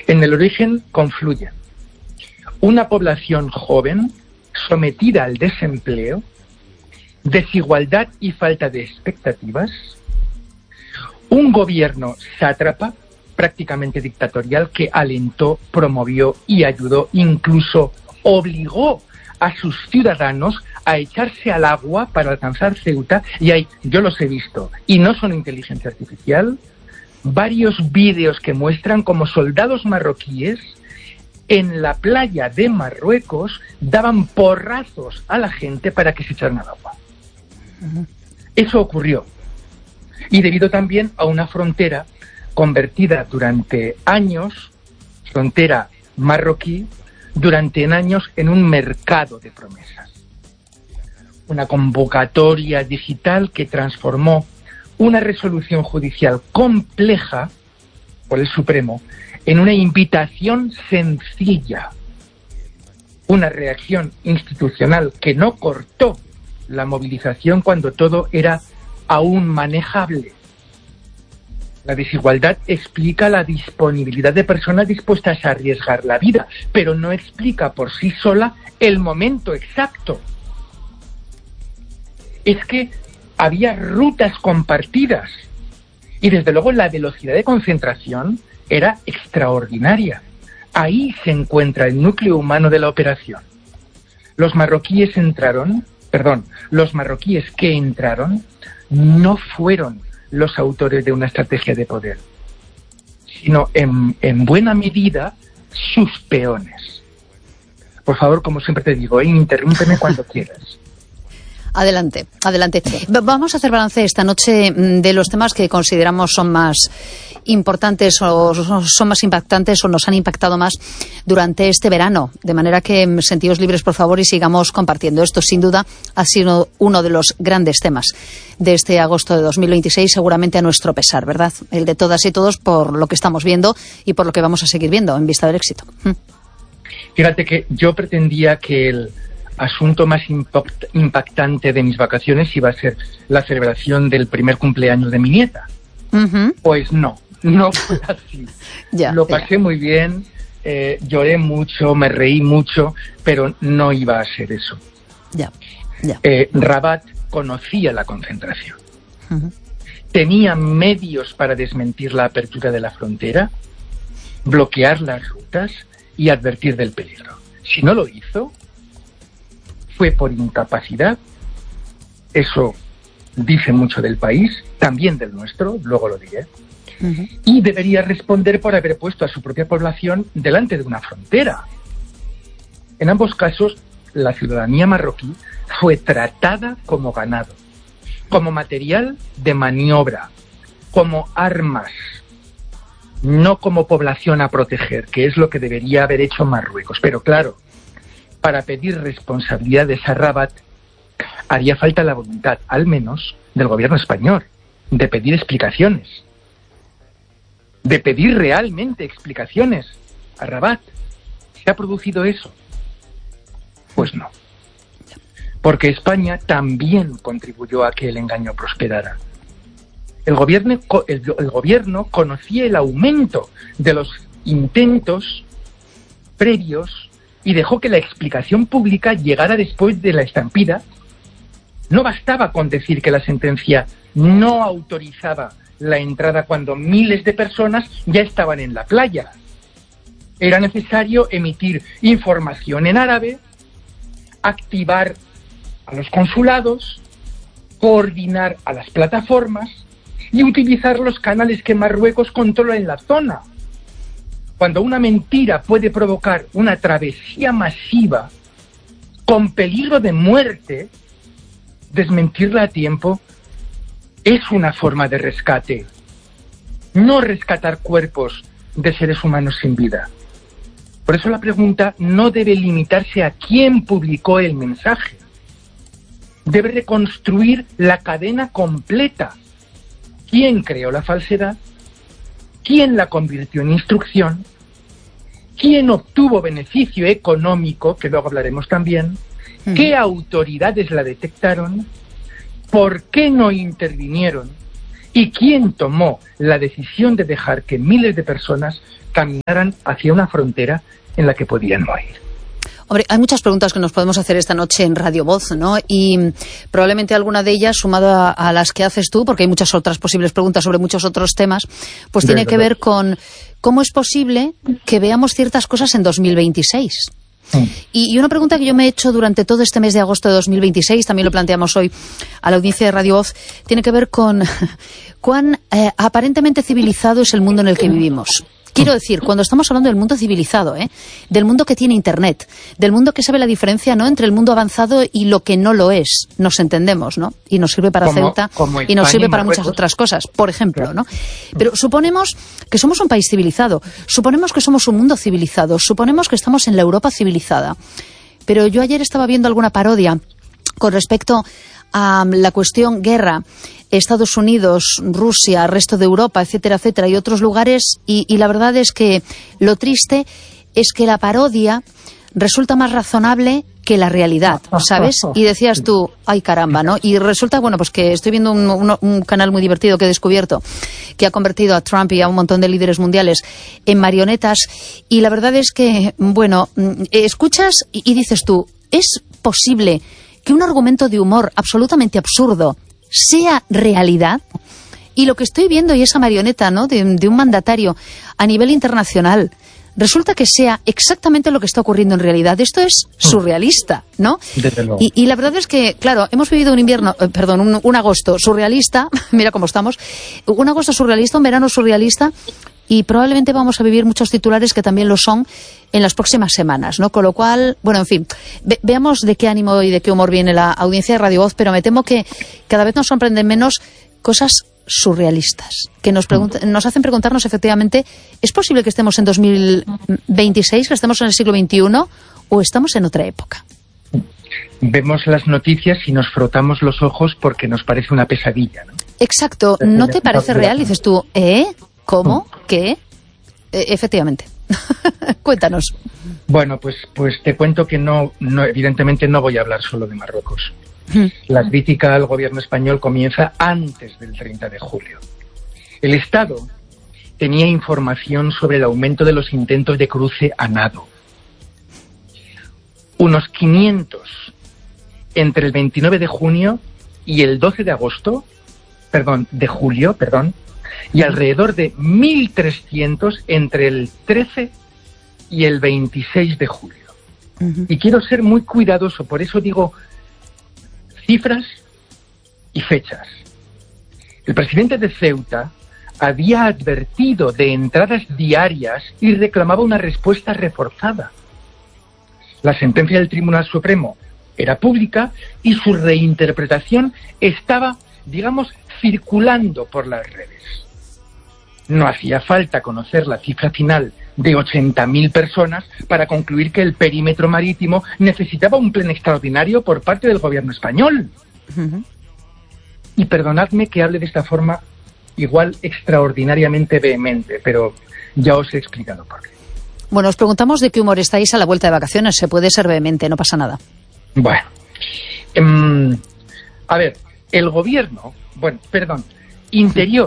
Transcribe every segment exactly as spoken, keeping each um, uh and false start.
En el origen confluyen una población joven sometida al desempleo, desigualdad y falta de expectativas, un gobierno sátrapa, prácticamente dictatorial, que alentó, promovió y ayudó, incluso obligó a sus ciudadanos a echarse al agua para alcanzar Ceuta, y hay, yo los he visto, y no son inteligencia artificial, varios vídeos que muestran como soldados marroquíes en la playa de Marruecos daban porrazos a la gente para que se echaran al agua. Uh-huh. Eso ocurrió. Y debido también a una frontera convertida durante años, frontera marroquí, durante años en un mercado de promesas. Una convocatoria digital que transformó una resolución judicial compleja por el Supremo en una invitación sencilla, una reacción institucional que no cortó la movilización cuando todo era aún manejable. La desigualdad explica la disponibilidad de personas dispuestas a arriesgar la vida, pero no explica por sí sola el momento exacto. Es que había rutas compartidas y desde luego la velocidad de concentración era extraordinaria. Ahí se encuentra el núcleo humano de la operación. Los marroquíes entraron, perdón, los marroquíes que entraron no fueron los autores de una estrategia de poder, sino en, en buena medida sus peones. Por favor, como siempre te digo, ¿eh? Interrúmpeme cuando quieras. Adelante, adelante. Vamos a hacer balance esta noche de los temas que consideramos son más importantes o son más impactantes o nos han impactado más durante este verano. De manera que sentidos libres, por favor, y sigamos compartiendo. Esto, sin duda, ha sido uno de los grandes temas de este agosto de dos mil veintiséis, seguramente a nuestro pesar, ¿verdad? El de todas y todos por lo que estamos viendo y por lo que vamos a seguir viendo en vista del éxito. Fíjate que yo pretendía que el asunto más impact- impactante de mis vacaciones iba a ser la celebración del primer cumpleaños de mi nieta. Uh-huh. Pues no, no fue así. ya, Lo pasé ya. muy bien, eh, lloré mucho, me reí mucho, pero no iba a ser eso. Ya, ya. Eh, Rabat conocía la concentración. Uh-huh. Tenía medios para desmentir la apertura de la frontera, bloquear las rutas y advertir del peligro. Si no lo hizo, fue por incapacidad. Eso dice mucho del país, también del nuestro, luego lo diré. Uh-huh. Y debería responder por haber puesto a su propia población delante de una frontera. En ambos casos, la ciudadanía marroquí fue tratada como ganado, como material de maniobra, como armas, no como población a proteger, que es lo que debería haber hecho Marruecos. Pero claro, para pedir responsabilidades a Rabat haría falta la voluntad, al menos, del gobierno español, de pedir explicaciones, de pedir realmente explicaciones a Rabat. ¿Se ha producido eso? Pues no. Porque España también contribuyó a que el engaño prosperara. El gobierno, el, el gobierno conocía el aumento de los intentos previos y dejó que la explicación pública llegara después de la estampida. No bastaba con decir que la sentencia no autorizaba la entrada cuando miles de personas ya estaban en la playa. Era necesario emitir información en árabe, activar a los consulados, coordinar a las plataformas y utilizar los canales que Marruecos controla en la zona. Cuando una mentira puede provocar una travesía masiva con peligro de muerte, desmentirla a tiempo es una forma de rescate. No rescatar cuerpos de seres humanos sin vida. Por eso la pregunta no debe limitarse a quién publicó el mensaje. Debe reconstruir la cadena completa. ¿Quién creó la falsedad? ¿Quién la convirtió en instrucción? ¿Quién obtuvo beneficio económico? Que luego hablaremos también. ¿Qué autoridades la detectaron? ¿Por qué no intervinieron? ¿Y quién tomó la decisión de dejar que miles de personas caminaran hacia una frontera en la que podían morir? Hombre, hay muchas preguntas que nos podemos hacer esta noche en Radio Voz, ¿no? Y probablemente alguna de ellas, sumada a, a las que haces tú, porque hay muchas otras posibles preguntas sobre muchos otros temas, pues tiene que ver con cómo es posible que veamos ciertas cosas en dos mil veintiséis. Sí. Y, y una pregunta que yo me he hecho durante todo este mes de agosto de dos mil veintiséis, también lo planteamos hoy a la audiencia de Radio Voz, tiene que ver con cuán eh, aparentemente civilizado es el mundo en el que vivimos. Quiero decir, cuando estamos hablando del mundo civilizado, ¿eh? Del mundo que tiene Internet, del mundo que sabe la diferencia, ¿no?, entre el mundo avanzado y lo que no lo es. Nos entendemos, ¿no? Y nos sirve para como, Ceuta como y nos sirve para muchas otras cosas, por ejemplo, ¿no? Pero suponemos que somos un país civilizado, suponemos que somos un mundo civilizado, suponemos que estamos en la Europa civilizada. Pero yo ayer estaba viendo alguna parodia con respecto a la cuestión guerra, Estados Unidos, Rusia, resto de Europa, etcétera, etcétera, y otros lugares, y, y la verdad es que lo triste es que la parodia resulta más razonable que la realidad, ¿sabes? Y decías tú, ay caramba, ¿no? Y resulta, bueno, pues que estoy viendo un, un, un canal muy divertido que he descubierto, que ha convertido a Trump y a un montón de líderes mundiales en marionetas, y la verdad es que, bueno, escuchas y, y dices tú, ¿es posible que un argumento de humor absolutamente absurdo sea realidad? Y lo que estoy viendo, y esa marioneta, ¿no?, de, de un mandatario a nivel internacional, resulta que sea exactamente lo que está ocurriendo en realidad. Esto es surrealista, ¿no? Desde luego. Y, y la verdad es que, claro, hemos vivido un invierno, eh, perdón, un, un agosto surrealista, mira cómo estamos, un agosto surrealista, un verano surrealista, y probablemente vamos a vivir muchos titulares que también lo son en las próximas semanas, ¿no? Con lo cual, bueno, en fin, ve veamos de qué ánimo y de qué humor viene la audiencia de Radio Voz, pero me temo que cada vez nos sorprenden menos cosas surrealistas, que nos, nos hacen preguntarnos efectivamente, ¿es posible que estemos en dos mil veintiséis, que estemos en el siglo veintiuno, o estamos en otra época? Vemos las noticias y nos frotamos los ojos porque nos parece una pesadilla, ¿no? Exacto, ¿no te parece real? Dices tú, ¿eh? ¿Cómo? ¿Qué? E efectivamente. Cuéntanos. Bueno, pues, pues te cuento que no, no, evidentemente no voy a hablar solo de Marruecos. Mm. La crítica al gobierno español comienza antes del treinta de julio. El Estado tenía información sobre el aumento de los intentos de cruce a nado. Unos quinientos entre el veintinueve de junio y el doce de agosto, perdón, de julio, perdón, y alrededor de mil trescientos entre el trece y el veintiséis de julio. Uh-huh. Y quiero ser muy cuidadoso, por eso digo cifras y fechas. El presidente de Ceuta había advertido de entradas diarias y reclamaba una respuesta reforzada. La sentencia del Tribunal Supremo era pública y su reinterpretación estaba, digamos, circulando por las redes. No hacía falta conocer la cifra final de ochenta mil personas para concluir que el perímetro marítimo necesitaba un plan extraordinario por parte del gobierno español. Uh-huh. Y perdonadme que hable de esta forma igual extraordinariamente vehemente, pero ya os he explicado por qué. Bueno, os preguntamos de qué humor estáis a la vuelta de vacaciones. Se puede ser vehemente, no pasa nada. Bueno, um, a ver, el gobierno, bueno, perdón, Interior,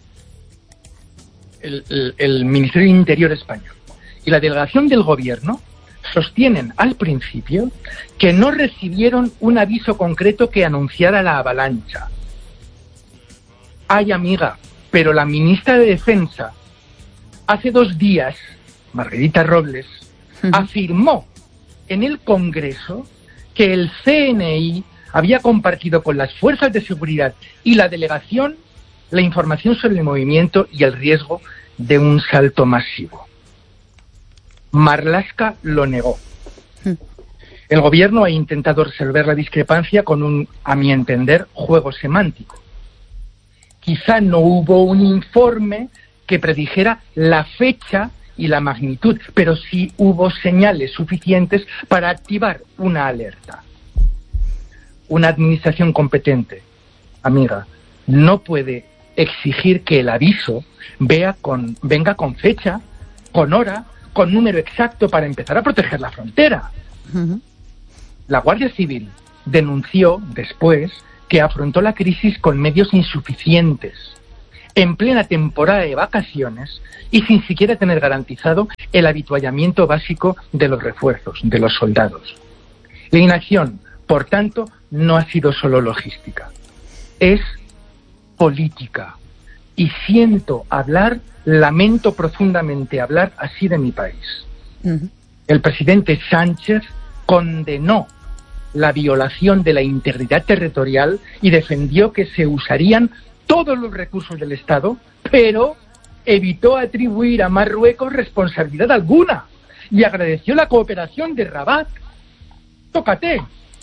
el, el, el Ministerio de Interior español y la delegación del gobierno sostienen al principio que no recibieron un aviso concreto que anunciara la avalancha. Ay, amiga, pero la ministra de Defensa hace dos días, Margarita Robles, uh-huh. afirmó en el Congreso que el C N I había compartido con las fuerzas de seguridad y la delegación la información sobre el movimiento y el riesgo de un salto masivo. Marlaska lo negó. El gobierno ha intentado resolver la discrepancia con un, a mi entender, juego semántico. Quizá no hubo un informe que predijera la fecha y la magnitud, pero sí hubo señales suficientes para activar una alerta. Una administración competente, amiga, no puede exigir que el aviso vea con, venga con fecha, con hora, con número exacto para empezar a proteger la frontera. Uh-huh. La Guardia Civil denunció después que afrontó la crisis con medios insuficientes en plena temporada de vacaciones y sin siquiera tener garantizado el habituallamiento básico de los refuerzos, de los soldados. La inacción, por tanto, no ha sido solo logística, es política. Y siento hablar, lamento profundamente hablar así de mi país. Uh-huh. El presidente Sánchez condenó la violación de la integridad territorial y defendió que se usarían todos los recursos del Estado, pero evitó atribuir a Marruecos responsabilidad alguna y agradeció la cooperación de Rabat. ¡Tócate!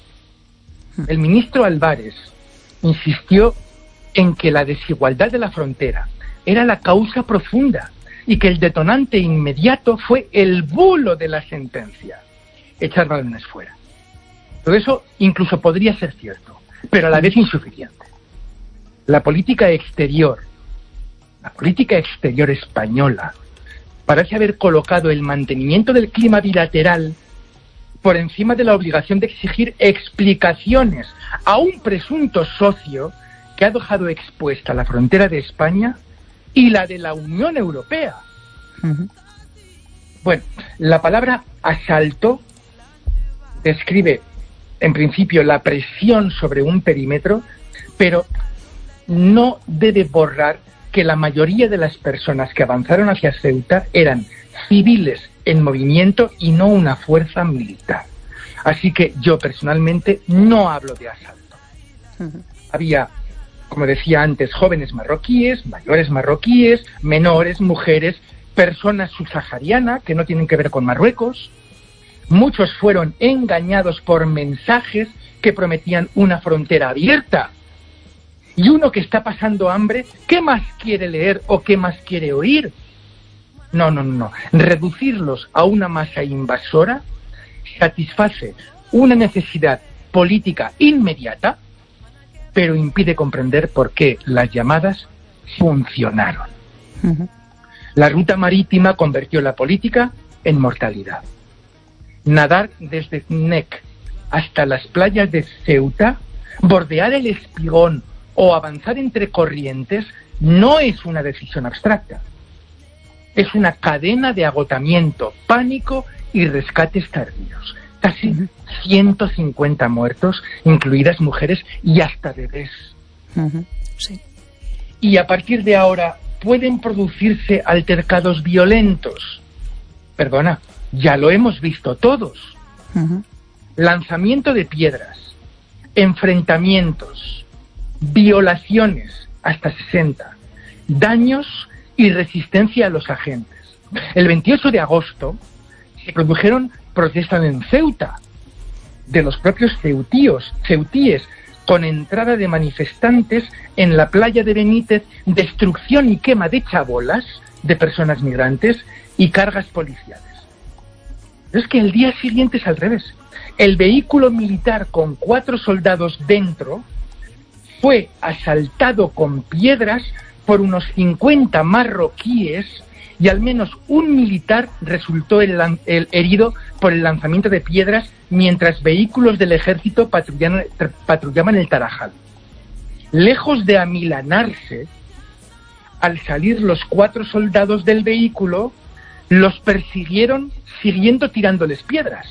El ministro Álvarez insistió en que la desigualdad de la frontera era la causa profunda y que el detonante inmediato fue el bulo de la sentencia. Echar balones fuera. Todo eso incluso podría ser cierto, pero a la vez insuficiente. La política exterior, la política exterior española, parece haber colocado el mantenimiento del clima bilateral por encima de la obligación de exigir explicaciones a un presunto socio que ha dejado expuesta la frontera de España y la de la Unión Europea. Uh-huh. Bueno, la palabra asalto describe, en principio, la presión sobre un perímetro, pero no debe borrar que la mayoría de las personas que avanzaron hacia Ceuta eran civiles en movimiento y no una fuerza militar. Así que yo personalmente no hablo de asalto. Uh-huh. Había, como decía antes, jóvenes marroquíes, mayores marroquíes, menores, mujeres, personas subsaharianas que no tienen que ver con Marruecos. Muchos fueron engañados por mensajes que prometían una frontera abierta. Y uno que está pasando hambre, ¿qué más quiere leer o qué más quiere oír? No, no, no. Reducirlos a una masa invasora satisface una necesidad política inmediata, pero impide comprender por qué las llamadas funcionaron. Uh-huh. La ruta marítima convirtió la política en mortalidad. Nadar desde Cnec hasta las playas de Ceuta, bordear el Espigón o avanzar entre corrientes no es una decisión abstracta. Es una cadena de agotamiento, pánico y rescates tardíos. Casi ciento cincuenta muertos, incluidas mujeres y hasta bebés. Uh-huh. Sí. Y a partir de ahora, ¿pueden producirse altercados violentos? Perdona, ya lo hemos visto todos. Uh-huh. Lanzamiento de piedras, enfrentamientos, violaciones hasta sesenta, daños y resistencia a los agentes. El veintiocho de agosto se produjeron protestas en Ceuta de los propios ceutíos, ceutíes, con entrada de manifestantes en la playa de Benítez, destrucción y quema de chabolas de personas migrantes y cargas policiales. Pero es que el día siguiente es al revés. El vehículo militar con cuatro soldados dentro fue asaltado con piedras por unos cincuenta marroquíes y al menos un militar resultó el, el herido por el lanzamiento de piedras mientras vehículos del ejército patrullaban, patrullaban el Tarajal. Lejos de amilanarse, al salir los cuatro soldados del vehículo, los persiguieron siguiendo tirándoles piedras.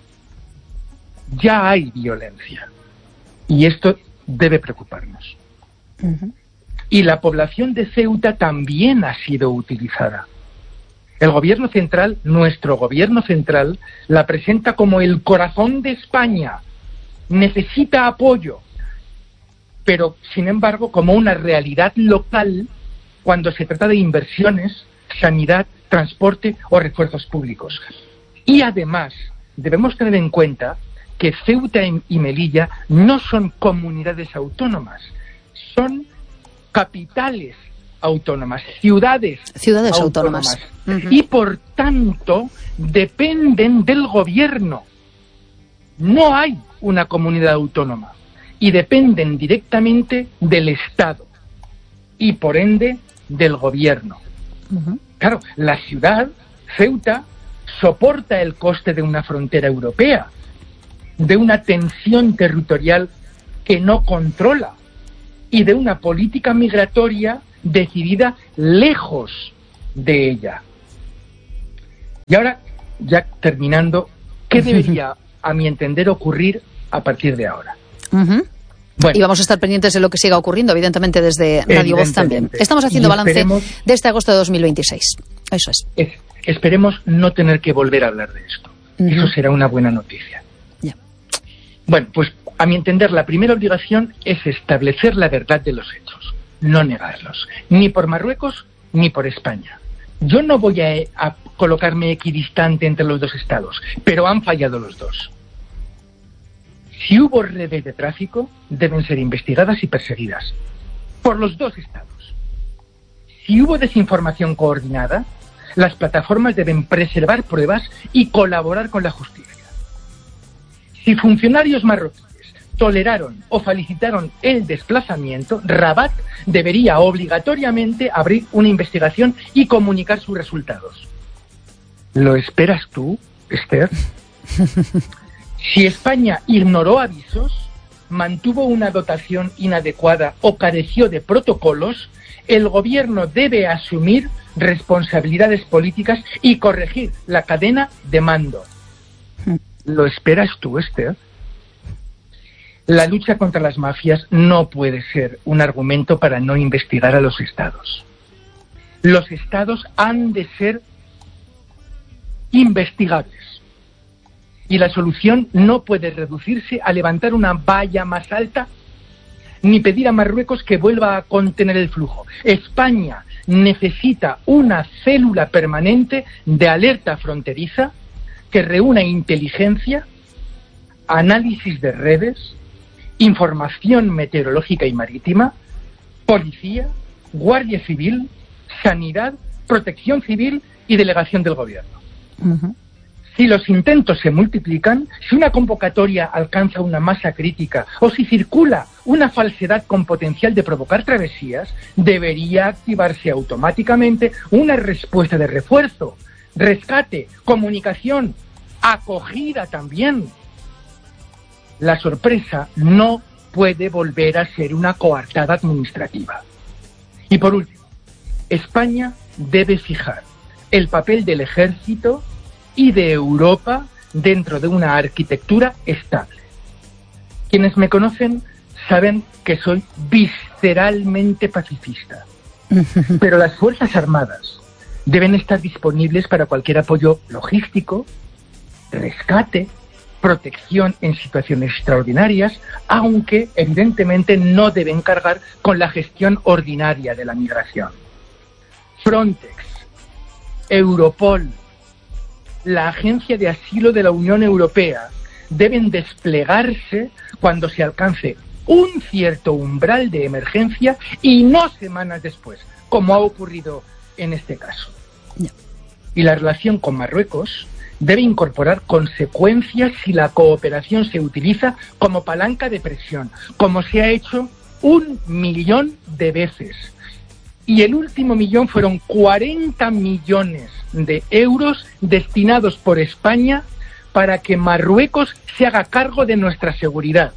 Ya hay violencia y esto debe preocuparnos. Uh-huh. Y la población de Ceuta también ha sido utilizada. El gobierno central, nuestro gobierno central, la presenta como el corazón de España. Necesita apoyo, pero sin embargo como una realidad local cuando se trata de inversiones, sanidad, transporte o refuerzos públicos. Y además debemos tener en cuenta que Ceuta y Melilla no son comunidades autónomas, son capitales autónomas, ciudades, ciudades autónomas, autónomas. Uh-huh. Y por tanto dependen del gobierno. No hay una comunidad autónoma y dependen directamente del Estado y por ende del gobierno. Uh-huh. Claro, la ciudad, Ceuta, soporta el coste de una frontera europea, de una tensión territorial que no controla y de una política migratoria decidida lejos de ella. Y ahora, ya terminando, ¿qué debería, a mi entender, ocurrir a partir de ahora? Uh-huh. Bueno, y vamos a estar pendientes de lo que siga ocurriendo, evidentemente, desde Radio Voz también. Estamos haciendo balance de este agosto de dos mil veintiséis. Eso es. es. Esperemos no tener que volver a hablar de esto. Uh-huh. Eso será una buena noticia. Yeah. Bueno, pues a mi entender, la primera obligación es establecer la verdad de los hechos, no negarlos, ni por Marruecos ni por España. Yo no voy a, a colocarme equidistante entre los dos estados, pero han fallado los dos. Si hubo redes de tráfico, deben ser investigadas y perseguidas por los dos estados. Si hubo desinformación coordinada, las plataformas deben preservar pruebas y colaborar con la justicia. Si funcionarios marroquíes toleraron o facilitaron el desplazamiento, Rabat debería obligatoriamente abrir una investigación y comunicar sus resultados. ¿Lo esperas tú, Esther? Si España ignoró avisos, mantuvo una dotación inadecuada o careció de protocolos, el gobierno debe asumir responsabilidades políticas y corregir la cadena de mando. ¿Lo esperas tú, Esther? La lucha contra las mafias no puede ser un argumento para no investigar a los estados. Los estados han de ser investigables. Y la solución no puede reducirse a levantar una valla más alta ni pedir a Marruecos que vuelva a contener el flujo. España necesita una célula permanente de alerta fronteriza que reúna inteligencia, análisis de redes, información meteorológica y marítima, policía, guardia civil, sanidad, protección civil y delegación del gobierno. Uh-huh. Si los intentos se multiplican, si una convocatoria alcanza una masa crítica o si circula una falsedad con potencial de provocar travesías, debería activarse automáticamente una respuesta de refuerzo, rescate, comunicación, acogida también. La sorpresa no puede volver a ser una coartada administrativa. Y por último, España debe fijar el papel del ejército y de Europa dentro de una arquitectura estable. Quienes me conocen saben que soy visceralmente pacifista, pero las Fuerzas Armadas deben estar disponibles para cualquier apoyo logístico, rescate, protección en situaciones extraordinarias, aunque evidentemente no deben cargar con la gestión ordinaria de la migración. Frontex, Europol, la Agencia de Asilo de la Unión Europea deben desplegarse cuando se alcance un cierto umbral de emergencia y no semanas después, como ha ocurrido en este caso. No. Y la relación con Marruecos debe incorporar consecuencias si la cooperación se utiliza como palanca de presión, como se ha hecho un millón de veces. Y el último millón fueron cuarenta millones de euros destinados por España para que Marruecos se haga cargo de nuestra seguridad.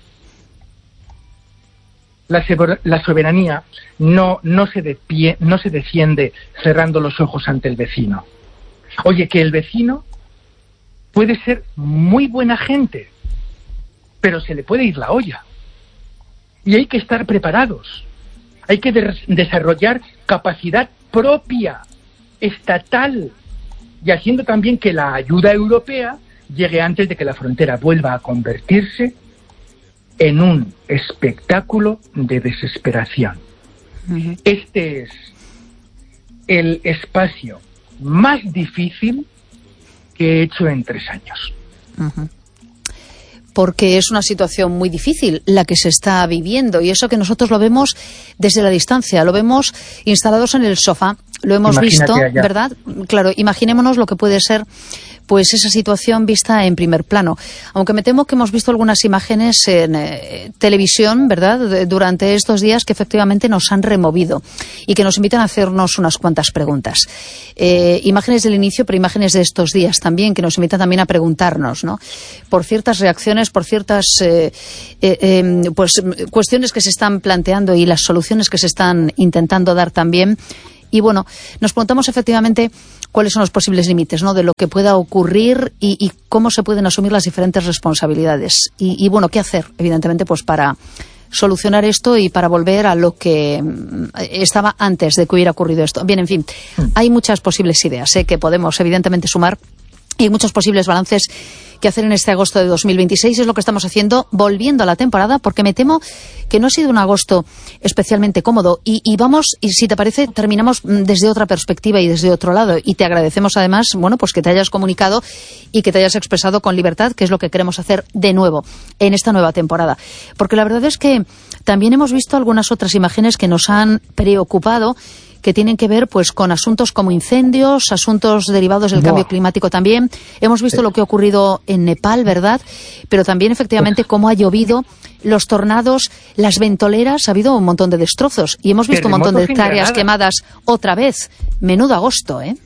La, la soberanía no, no, se de pie, no se defiende cerrando los ojos ante el vecino. Oye, que el vecino puede ser muy buena gente, pero se le puede ir la olla. Y hay que estar preparados. Hay que de desarrollar capacidad propia, estatal, y haciendo también que la ayuda europea llegue antes de que la frontera vuelva a convertirse en un espectáculo de desesperación. Uh-huh. Este es el espacio más difícil que he hecho en tres años. Uh-huh. Porque es una situación muy difícil la que se está viviendo, y eso que nosotros lo vemos desde la distancia, lo vemos instalados en el sofá, lo hemos Imagínate visto, allá. ¿Verdad? Claro, imaginémonos lo que puede ser pues esa situación vista en primer plano. Aunque me temo que hemos visto algunas imágenes en eh, televisión, ¿verdad?, de, durante estos días que efectivamente nos han removido y que nos invitan a hacernos unas cuantas preguntas. Eh, imágenes del inicio, pero imágenes de estos días también, que nos invitan también a preguntarnos, ¿no?, por ciertas reacciones, por ciertas eh, eh, eh, pues cuestiones que se están planteando y las soluciones que se están intentando dar también. Y bueno, nos preguntamos efectivamente cuáles son los posibles límites, ¿no?, de lo que pueda ocurrir y, y cómo se pueden asumir las diferentes responsabilidades. Y, y bueno, qué hacer, evidentemente, pues para solucionar esto y para volver a lo que estaba antes de que hubiera ocurrido esto. Bien, en fin, hay muchas posibles ideas, ¿eh?, que podemos evidentemente sumar. Y muchos posibles balances que hacer en este agosto de dos mil veintiséis. Es lo que estamos haciendo, volviendo a la temporada, porque me temo que no ha sido un agosto especialmente cómodo. Y, y vamos, y si te parece, terminamos desde otra perspectiva y desde otro lado. Y te agradecemos además, bueno, pues que te hayas comunicado y que te hayas expresado con libertad, que es lo que queremos hacer de nuevo en esta nueva temporada. Porque la verdad es que también hemos visto algunas otras imágenes que nos han preocupado, que tienen que ver pues con asuntos como incendios, asuntos derivados del no. cambio climático también. Hemos visto sí. lo que ha ocurrido en Nepal, ¿verdad? Pero también efectivamente cómo ha llovido, los tornados, las ventoleras, ha habido un montón de destrozos y hemos visto terremotos un montón de hectáreas quemadas otra vez. Menudo agosto, ¿eh?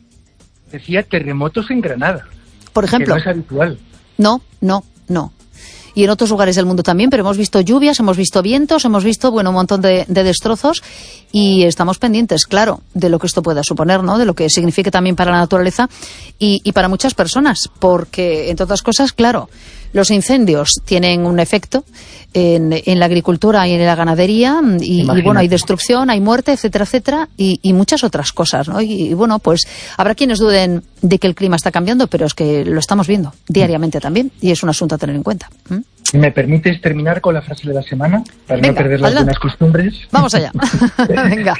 Decía terremotos en Granada. Por ejemplo. Que no es habitual. No, no, no. Y en otros lugares del mundo también, pero hemos visto lluvias, hemos visto vientos, hemos visto, bueno, un montón de, de destrozos y estamos pendientes, claro, de lo que esto pueda suponer, ¿no?, de lo que signifique también para la naturaleza y, y para muchas personas, porque, entre otras cosas, claro, los incendios tienen un efecto en, en la agricultura y en la ganadería y, y bueno, hay destrucción, hay muerte, etcétera, etcétera, y, y muchas otras cosas, ¿no? Y, y bueno, pues habrá quienes duden de que el clima está cambiando, pero es que lo estamos viendo diariamente también y es un asunto a tener en cuenta. ¿Mm? ¿Me permites terminar con la frase de la semana? Para Venga, no perder las adelante. buenas costumbres. Vamos allá. Venga.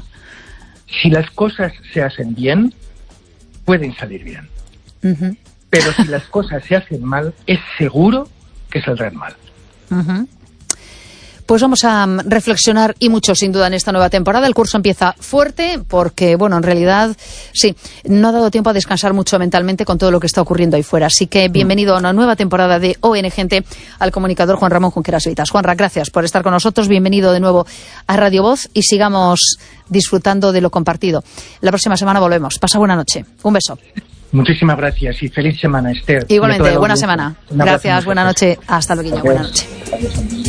Si las cosas se hacen bien, pueden salir bien. Uh-huh. Pero si las cosas se hacen mal, es seguro que saldrán mal. Uh-huh. Pues vamos a reflexionar y mucho, sin duda, en esta nueva temporada. El curso empieza fuerte porque, bueno, en realidad, sí, no ha dado tiempo a descansar mucho mentalmente con todo lo que está ocurriendo ahí fuera. Así que bienvenido a una nueva temporada de O N Gente, al comunicador Juan Ramón Junqueras Vitas. Juanra, gracias por estar con nosotros. Bienvenido de nuevo a Radio Voz y sigamos disfrutando de lo compartido. La próxima semana volvemos. Pasa buena noche. Un beso. Muchísimas gracias y feliz semana, Esther. Igualmente, buena semana. Gracias, buena noche. Hasta luego, buena noche. Adiós.